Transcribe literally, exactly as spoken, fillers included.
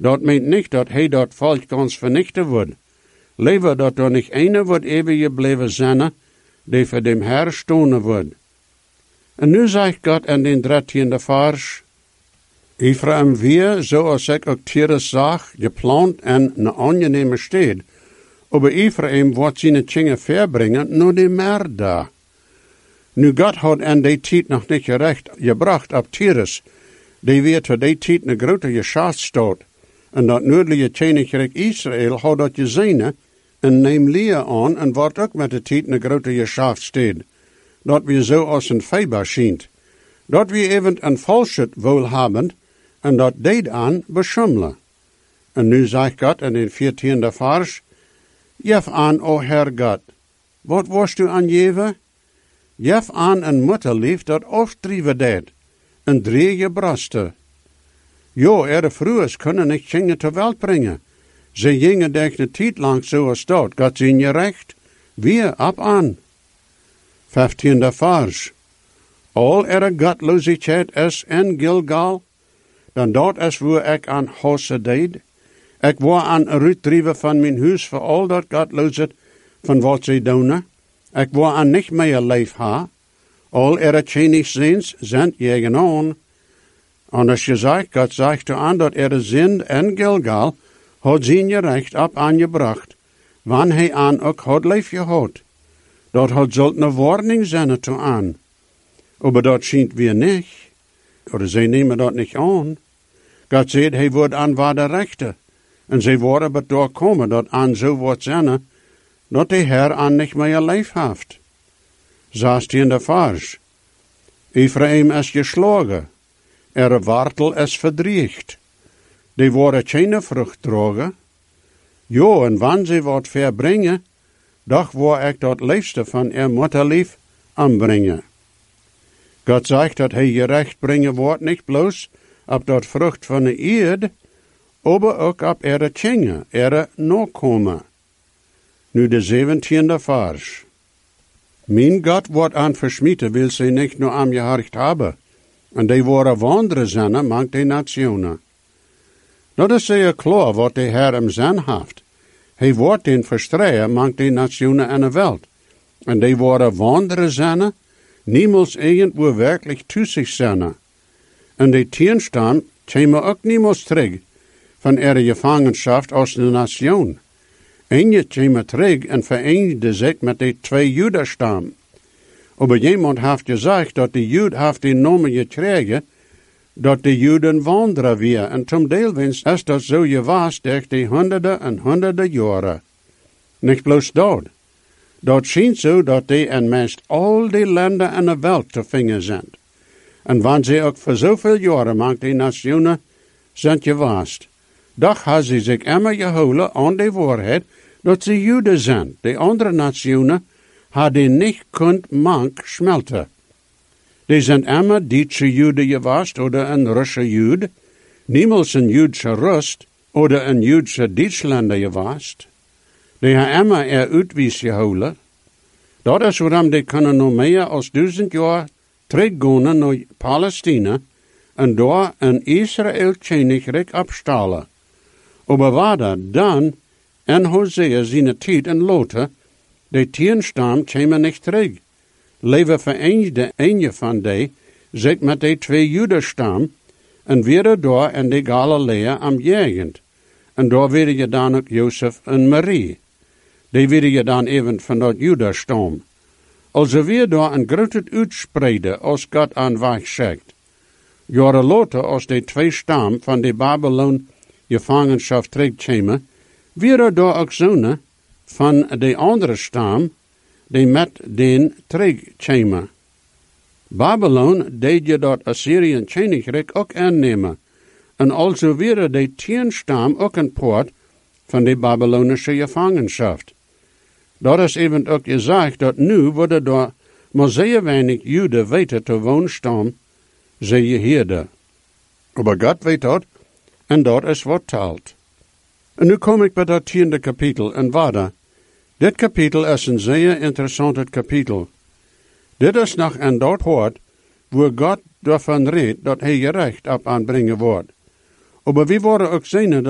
Dat meent niet dat hij dat volk ganz vernichten wordt. Liever dat er niet ene wordt eeuwig blijven zijn, die voor dem Herr stonen wordt. En nu zegt God in den dertiende vers, Ephraim weer, zoals ik ook Tyrus zag, geplant en een aangename stad. Aber Ephraim wordt zijn tjingen verbrengen, nur de meer daar. Nu God had in die tijd nog niet gerecht gebracht op Tyrus, die werd voor die tijd een grote geschaftsstad. En dat noordelijke koninkrijk Israël had dat gezien en neem leer aan en wordt ook met de tijd een grote geschaftsstad. Dat we zo als een Feiber schijnt. Dat we even een valschheid wohlhabend en dat deed aan beschummelen. En nu zegt God in den veertiende vers, Jef aan, o Herr God, wat was u aan jewe? Jef aan een mutterlief dat afdrieven deed, en dreige brasten. Jo, er vroegers kunnen niet zingen ter welt brengen. Ze gingen denk een tijd lang zoals dat, God zien je recht, weer ab aan. Vijftiende vers. Al er godloosheid is in Gilgal, dan dat is waar ik aan hosse deed. Ik wou aan uitdrijven van mijn huis voor al dat godloosheid van wat ze doen. Ik wou aan niet meer leef ha. Al er tjenig zins zijn jegen aan. En als je zegt, God zegt u aan dat er zin in Gilgal had zijn je recht op aangebracht, wanneer hij aan ook had leef gehad. Dat had zult een warning zijn toe aan. Aber dat schijnt weer niet. Oder zij nemen dat niet aan. God zegt, hij wordt aan waar de rechte. En zij worden maar doorkomen dat aan zo wordt zijn, dat de Heer aan niet meer leef heeft. Zestiende vers. Ephraim is geslagen. Er wortel is verdriegt. Die worden geen vrucht dragen. Jo, en wanneer ze wat verbrengen, doch waar ik dat liefste van er mutterlief aanbrengen. God zegt dat hij je recht brengen wordt, niet bloos op dat vrucht van de eerd, aber ook op er tjingen, er nakomen. Nu de zeventiende vers. Mijn God wordt aan versmieten, wil ze niet nur aan je hart hebben. En die worden wanderen zijn, mank de nationen. Dat is zeer klaar wat de Heer hem zijn heeft. Hij wordt den verstreien, mank de nationen en de wereld. En die worden wanderen zijn, niemals irgendwo werkelijk zu zich zijn. En die tienstam komen ook niemals terug van er gevangenschap als de nation. En je komen terug en verenigde zich met de twee Judastam. Aber jemand heeft gezegd dat de Jud heeft de namen gekregen, dat de Juden wanderen weer. En zum deelwens is dat zo geweest durch de honderden en honderden jaren. Niet bloos dat. Dat schijnt zo dat die in meest al die landen in de wereld te vinden zijn. En wanneer ze ook voor zoveel jaren maakt die nationen zijn geweest. Doch hebben ze zich immer gehouden aan de waarheid dat ze Juden zijn. De andere nationen hadden niet kunt mank smelten. Die zijn immer Duitse Juden geweest oder een Russische Jude, niemals een Jüdische Rust oder een Jüdische Duitslander geweest. Die hebben immer er uitwies gehouden. Dat is waarom die kunnen nog meer als duizend jaar teruggaan naar Palestina en daar een Israël koninkrijk opstellen. Aber waar dan, en Hosea zijn tijd en Lotte, de tienstam komen niet terug. Leven verenigde een van die zich met de twee Judastam en weer daar in de Galilea am jegend. En daar werden je dan ook Jozef en Marie. Die werden je dan even van dat Judastam. Also weer daar een grote uitspreiden als God aan weg zegt. Jaren later, als de twee stam van de Babylon gevangenschap terugkomen, weer daar ook zonen van de andere stam die met den terugkomen. Babylon deed je dat Assyriën koninkrijk ook aannemen. En also weer de tien stam ook een poort van de Babylonische gevangenschap. Dat is even ook gezegd dat nu worden door maar zeer weinig Juden weten te woonstam, zeer Heerde. Maar God weet dat, en dat is wat telt. En nu kom ik bij dat tiende kapitel, en waarde. Dit kapitel is een zeer interessant kapitel. Dit is nog een dat hoort, waar God daarvan redt dat hij je recht op aanbrengen wordt. Maar we worden ook zien